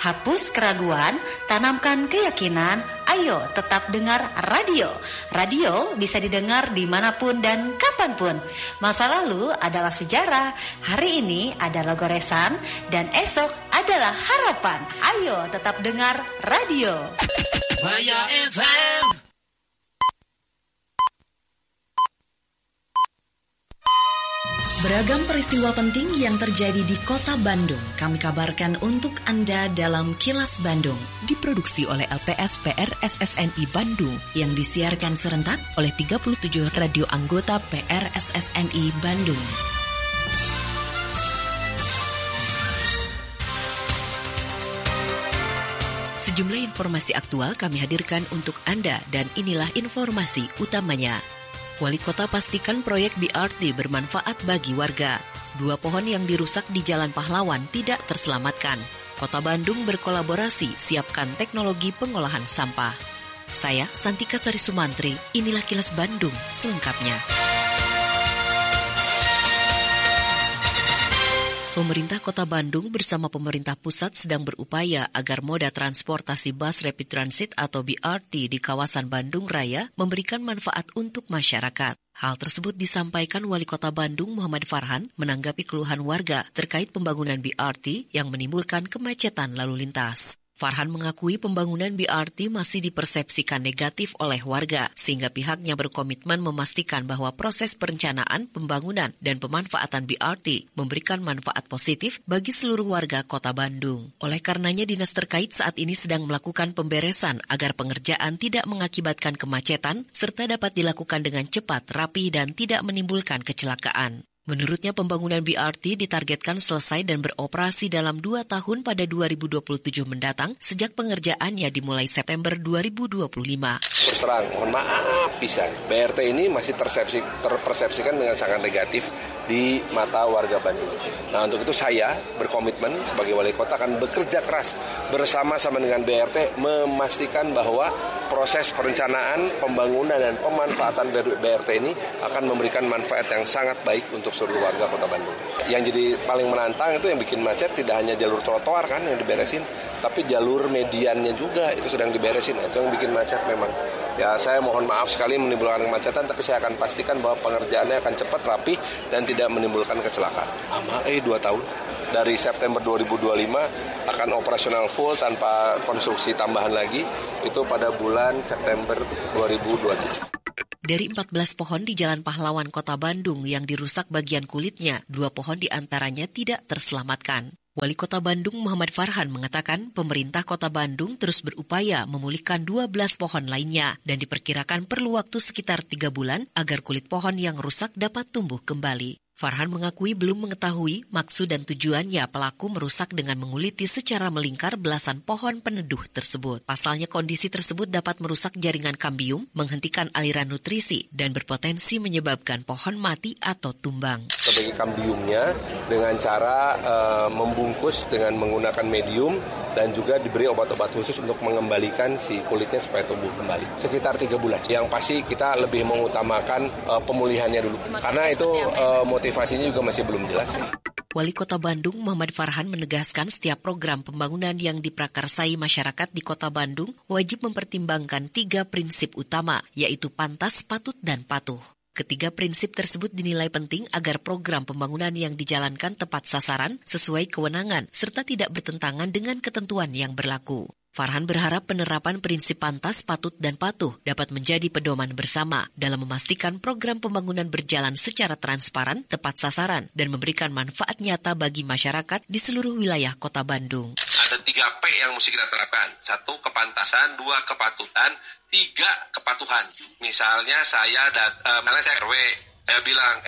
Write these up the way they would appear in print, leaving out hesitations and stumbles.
Hapus keraguan, tanamkan keyakinan, ayo tetap dengar radio. Radio bisa didengar dimanapun dan kapanpun. Masa lalu adalah sejarah, hari ini adalah goresan, dan esok adalah harapan. Ayo tetap dengar radio. Maya FM. Beragam peristiwa penting yang terjadi di Kota Bandung kami kabarkan untuk Anda dalam Kilas Bandung. Diproduksi oleh LPS PR SSNI Bandung yang disiarkan serentak oleh 37 radio anggota PR SSNI Bandung. Sejumlah informasi aktual kami hadirkan untuk Anda dan inilah informasi utamanya. Wali Kota pastikan proyek BRT bermanfaat bagi warga. 2 pohon yang dirusak di Jalan Pahlawan tidak terselamatkan. Kota Bandung berkolaborasi siapkan teknologi pengolahan sampah. Saya Santika Sari Sumantri, inilah Kilas Bandung selengkapnya. Pemerintah Kota Bandung bersama pemerintah pusat sedang berupaya agar moda transportasi bus rapid transit atau BRT di kawasan Bandung Raya memberikan manfaat untuk masyarakat. Hal tersebut disampaikan Wali Kota Bandung Muhammad Farhan menanggapi keluhan warga terkait pembangunan BRT yang menimbulkan kemacetan lalu lintas. Farhan mengakui pembangunan BRT masih dipersepsikan negatif oleh warga, sehingga pihaknya berkomitmen memastikan bahwa proses perencanaan, pembangunan, dan pemanfaatan BRT memberikan manfaat positif bagi seluruh warga Kota Bandung. Oleh karenanya, dinas terkait saat ini sedang melakukan pemberesan agar pengerjaan tidak mengakibatkan kemacetan, serta dapat dilakukan dengan cepat, rapi, dan tidak menimbulkan kecelakaan. Menurutnya pembangunan BRT ditargetkan selesai dan beroperasi dalam 2 tahun pada 2027 mendatang sejak pengerjaannya dimulai September 2025. Terus terang, mohon maaf pisan. BRT ini masih terpersepsikan dengan sangat negatif di mata warga Bandung. Nah, untuk itu saya berkomitmen sebagai wali kota akan bekerja keras bersama-sama dengan BRT memastikan bahwa proses perencanaan, pembangunan, dan pemanfaatan BRT ini akan memberikan manfaat yang sangat baik untuk seluruh warga Kota Bandung. Yang jadi paling menantang itu yang bikin macet tidak hanya jalur trotoar kan yang diberesin, tapi jalur mediannya juga itu sedang diberesin. Itu yang bikin macet memang. Ya, saya mohon maaf sekali menimbulkan kemacetan, tapi saya akan pastikan bahwa pengerjaannya akan cepat, rapi, dan tidak menimbulkan kecelakaan. 2 tahun. Dari September 2025 akan operasional full tanpa konstruksi tambahan lagi, itu pada bulan September 2027. Dari 14 pohon di Jalan Pahlawan Kota Bandung yang dirusak bagian kulitnya, 2 pohon diantaranya tidak terselamatkan. Wali Kota Bandung Muhammad Farhan mengatakan pemerintah Kota Bandung terus berupaya memulihkan 12 pohon lainnya dan diperkirakan perlu waktu sekitar 3 bulan agar kulit pohon yang rusak dapat tumbuh kembali. Farhan mengakui belum mengetahui maksud dan tujuannya pelaku merusak dengan menguliti secara melingkar belasan pohon peneduh tersebut. Pasalnya kondisi tersebut dapat merusak jaringan kambium, menghentikan aliran nutrisi, dan berpotensi menyebabkan pohon mati atau tumbang. Sebagai kambiumnya dengan cara membungkus dengan menggunakan medium dan juga diberi obat-obat khusus untuk mengembalikan si kulitnya supaya tumbuh kembali. Sekitar 3 bulan. Yang pasti kita lebih mengutamakan pemulihannya dulu. Karena itu motivasinya juga masih belum jelas. Wali Kota Bandung Muhammad Farhan menegaskan setiap program pembangunan yang diprakarsai masyarakat di Kota Bandung wajib mempertimbangkan 3 prinsip utama, yaitu pantas, patut, dan patuh. Ketiga prinsip tersebut dinilai penting agar program pembangunan yang dijalankan tepat sasaran, sesuai kewenangan, serta tidak bertentangan dengan ketentuan yang berlaku. Farhan berharap penerapan prinsip pantas, patut, dan patuh dapat menjadi pedoman bersama dalam memastikan program pembangunan berjalan secara transparan, tepat sasaran, dan memberikan manfaat nyata bagi masyarakat di seluruh wilayah Kota Bandung. Ada 3 P yang mesti kita terapkan. 1, kepantasan, 2, kepatutan, 3, kepatuhan. Misalnya saya RW, saya bilang,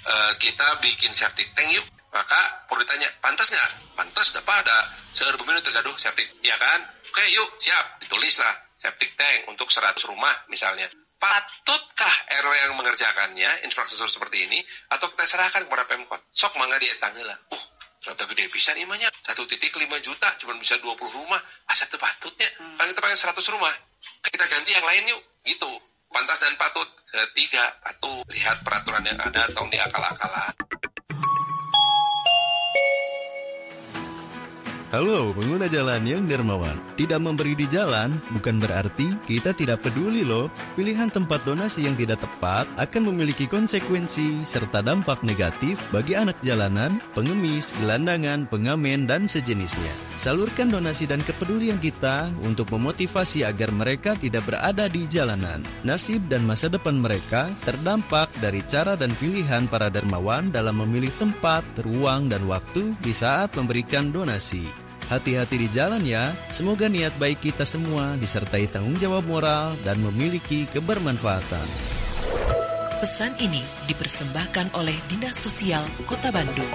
kita bikin septic tank yuk. Maka perlu ditanya, pantas nggak? Pantas udah pada serbuminu tergaduh septic, ya kan? Oke, yuk, siap. Ditulislah septic tank untuk 100 rumah misalnya. Patutkah RW yang mengerjakannya, infrastruktur seperti ini, atau kita serahkan kepada Pemkot? Sok mangga dietangnya lah. Sudah gede pisan imanya, 1,5 juta, cuma bisa 20 rumah. Asa itu patutnya. Kalau kita pakai 100 rumah, kita ganti yang lain yuk, gitu. Pantas dan patut. Ketiga, patuh. Lihat peraturan yang ada, tong diakal-akalan. Halo pengguna jalan yang dermawan. Tidak memberi di jalan bukan berarti kita tidak peduli loh. Pilihan tempat donasi yang tidak tepat akan memiliki konsekuensi serta dampak negatif bagi anak jalanan, pengemis, gelandangan, pengamen, dan sejenisnya. Salurkan donasi dan kepedulian kita untuk memotivasi agar mereka tidak berada di jalanan. Nasib dan masa depan mereka terdampak dari cara dan pilihan para dermawan dalam memilih tempat, ruang, dan waktu di saat memberikan donasi. Hati-hati di jalan ya, semoga niat baik kita semua disertai tanggung jawab moral dan memiliki kebermanfaatan. Pesan ini dipersembahkan oleh Dinas Sosial Kota Bandung.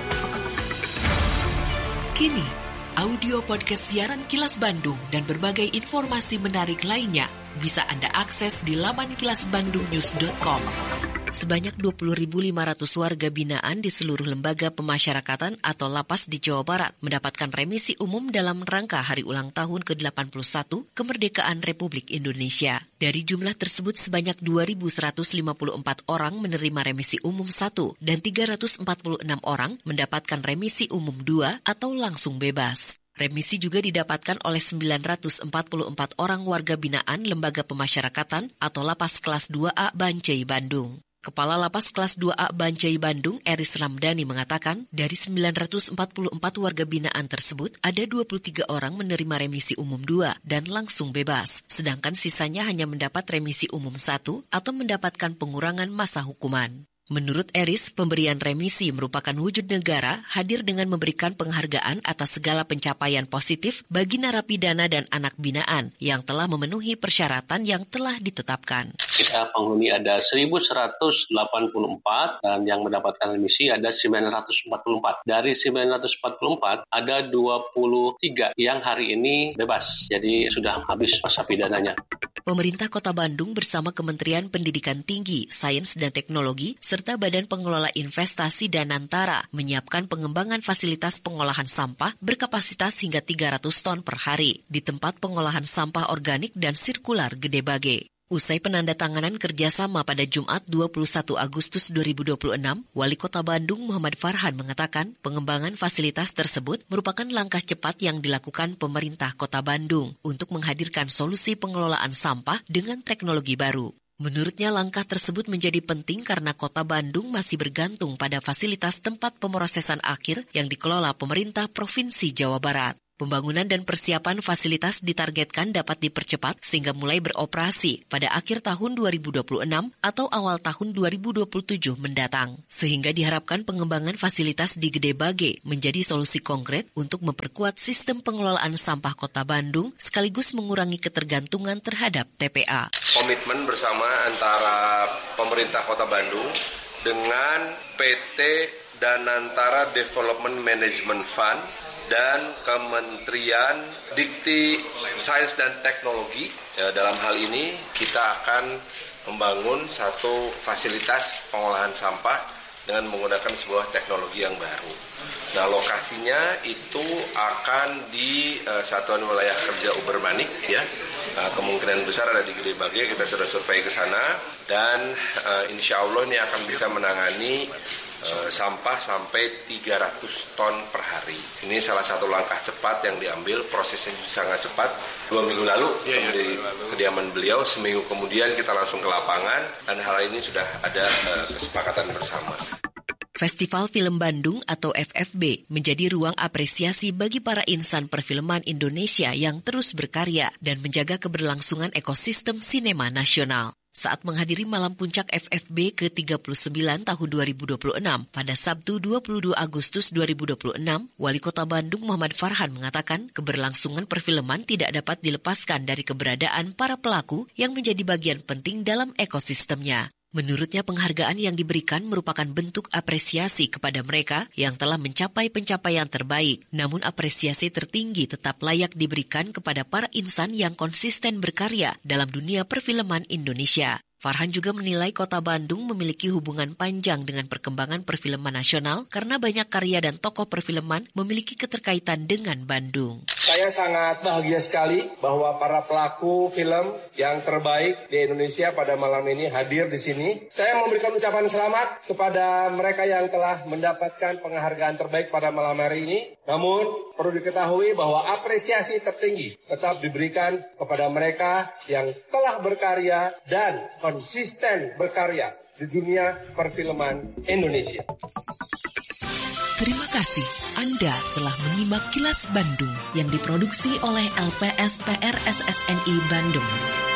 Kini, audio podcast siaran Kilas Bandung dan berbagai informasi menarik lainnya bisa Anda akses di laman kilasbandungnews.com. Sebanyak 20.500 warga binaan di seluruh lembaga pemasyarakatan atau lapas di Jawa Barat mendapatkan remisi umum dalam rangka hari ulang tahun ke-81 kemerdekaan Republik Indonesia. Dari jumlah tersebut sebanyak 2.154 orang menerima remisi umum 1 dan 346 orang mendapatkan remisi umum 2 atau langsung bebas. Remisi juga didapatkan oleh 944 orang warga binaan lembaga pemasyarakatan atau lapas kelas 2A Bancai Bandung. Kepala Lapas Kelas 2A Bancai Bandung, Eris Ramdhani mengatakan, dari 944 warga binaan tersebut, ada 23 orang menerima remisi umum 2 dan langsung bebas, sedangkan sisanya hanya mendapat remisi umum 1 atau mendapatkan pengurangan masa hukuman. Menurut Eris, pemberian remisi merupakan wujud negara hadir dengan memberikan penghargaan atas segala pencapaian positif bagi narapidana dan anak binaan yang telah memenuhi persyaratan yang telah ditetapkan. Kita penghuni ada 1.184 dan yang mendapatkan remisi ada 944. Dari 944 ada 23 yang hari ini bebas, jadi sudah habis masa pidananya. Pemerintah Kota Bandung bersama Kementerian Pendidikan Tinggi, Sains dan Teknologi serta Badan Pengelola Investasi Danantara menyiapkan pengembangan fasilitas pengolahan sampah berkapasitas hingga 300 ton per hari di tempat pengolahan sampah organik dan sirkular Gede Bage. Usai penandatanganan kerjasama pada Jumat 21 Agustus 2026, Wali Kota Bandung Muhammad Farhan mengatakan pengembangan fasilitas tersebut merupakan langkah cepat yang dilakukan pemerintah Kota Bandung untuk menghadirkan solusi pengelolaan sampah dengan teknologi baru. Menurutnya langkah tersebut menjadi penting karena Kota Bandung masih bergantung pada fasilitas tempat pemrosesan akhir yang dikelola pemerintah Provinsi Jawa Barat. Pembangunan dan persiapan fasilitas ditargetkan dapat dipercepat sehingga mulai beroperasi pada akhir tahun 2026 atau awal tahun 2027 mendatang. Sehingga diharapkan pengembangan fasilitas di Gede Bage menjadi solusi konkret untuk memperkuat sistem pengelolaan sampah Kota Bandung sekaligus mengurangi ketergantungan terhadap TPA. Komitmen bersama antara pemerintah Kota Bandung dengan PT Danantara Development Management Fund dan Kementerian Dikti Sains dan Teknologi. Ya, dalam hal ini kita akan membangun satu fasilitas pengolahan sampah dengan menggunakan sebuah teknologi yang baru. Nah, lokasinya itu akan di Satuan Wilayah Kerja Ubermanik, ya. Kemungkinan besar ada di Gede Bage, kita sudah survei ke sana dan insya Allah ini akan bisa menangani sampah sampai 300 ton per hari. Ini salah satu langkah cepat yang diambil, prosesnya sangat cepat. 2 minggu lalu di kediaman beliau, seminggu kemudian kita langsung ke lapangan dan hal ini sudah ada kesepakatan bersama. Festival Film Bandung atau FFB menjadi ruang apresiasi bagi para insan perfilman Indonesia yang terus berkarya dan menjaga keberlangsungan ekosistem sinema nasional. Saat menghadiri malam puncak FFB ke-39 tahun 2026 pada Sabtu 22 Agustus 2026, Wali Kota Bandung Muhammad Farhan mengatakan keberlangsungan perfilman tidak dapat dilepaskan dari keberadaan para pelaku yang menjadi bagian penting dalam ekosistemnya. Menurutnya penghargaan yang diberikan merupakan bentuk apresiasi kepada mereka yang telah mencapai pencapaian terbaik. Namun apresiasi tertinggi tetap layak diberikan kepada para insan yang konsisten berkarya dalam dunia perfilman Indonesia. Farhan juga menilai Kota Bandung memiliki hubungan panjang dengan perkembangan perfilman nasional karena banyak karya dan tokoh perfilman memiliki keterkaitan dengan Bandung. Saya sangat bahagia sekali bahwa para pelaku film yang terbaik di Indonesia pada malam ini hadir di sini. Saya memberikan ucapan selamat kepada mereka yang telah mendapatkan penghargaan terbaik pada malam hari ini. Namun perlu diketahui bahwa apresiasi tertinggi tetap diberikan kepada mereka yang telah berkarya dan konsisten berkarya di dunia perfilman Indonesia. Terima kasih Anda telah menyimak Kilas Bandung yang diproduksi oleh LPSPR SSNI Bandung.